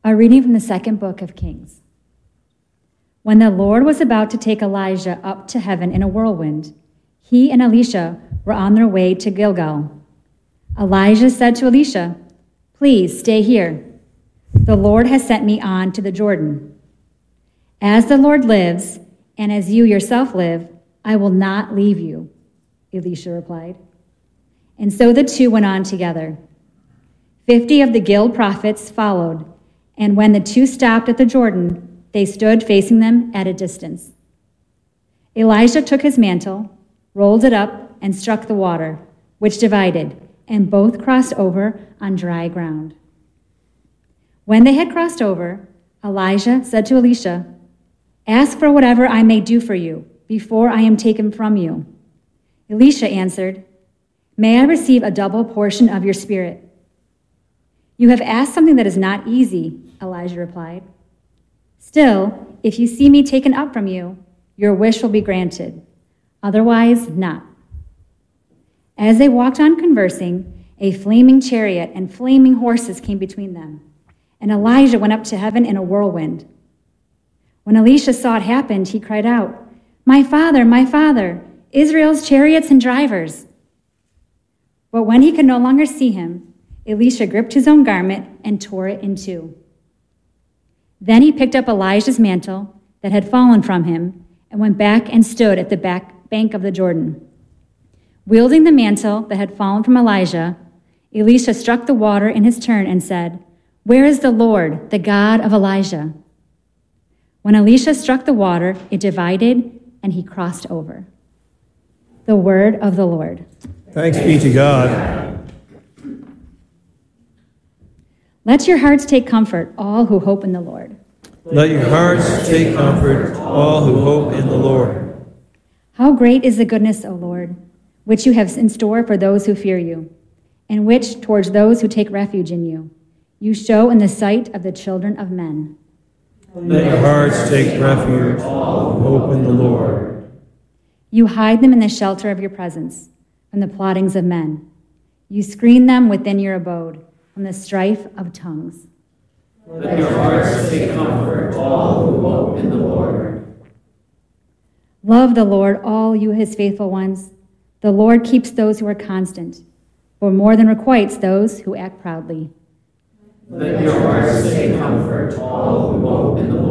A reading from the second book of Kings. When the Lord was about to take Elijah up to heaven in a whirlwind, he and Elisha were on their way to Gilgal. Elijah said to Elisha, "Please stay here. The Lord has sent me on to the Jordan. As the Lord lives, and as you yourself live, I will not leave you," Elisha replied. And so the two went on together. 50 of the guild prophets followed, and when the two stopped at the Jordan, they stood facing them at a distance. Elijah took his mantle, rolled it up, and struck the water, which divided, and both crossed over on dry ground. When they had crossed over, Elijah said to Elisha, "Ask for whatever I may do for you before I am taken from you." Elisha answered, "May I receive a double portion of your spirit?" "You have asked something that is not easy," Elijah replied. "Still, if you see me taken up from you, your wish will be granted. Otherwise, not." As they walked on conversing, a flaming chariot and flaming horses came between them, and Elijah went up to heaven in a whirlwind. When Elisha saw it happen, he cried out, my father, Israel's chariots and drivers." But when he could no longer see him, Elisha gripped his own garment and tore it in two. Then he picked up Elijah's mantle that had fallen from him and went back and stood at the bank of the Jordan. Wielding the mantle that had fallen from Elijah, Elisha struck the water in his turn and said, "Where is the Lord, the God of Elijah?" When Elisha struck the water, it divided, and he crossed over. The word of the Lord. Thanks be to God. Let your hearts take comfort, all who hope in the Lord. Let your hearts take comfort, all who hope in the Lord. How great is the goodness, O Lord, which you have in store for those who fear you, and which, towards those who take refuge in you, you show in the sight of the children of men. Let your hearts take refuge, all who hope in the Lord. You hide them in the shelter of your presence, from the plottings of men. You screen them within your abode, from the strife of tongues. Let your hearts take comfort, all who hope in the Lord. Love the Lord, all you his faithful ones. The Lord keeps those who are constant, or more than requites those who act proudly. Let your hearts take comfort, all who hope in the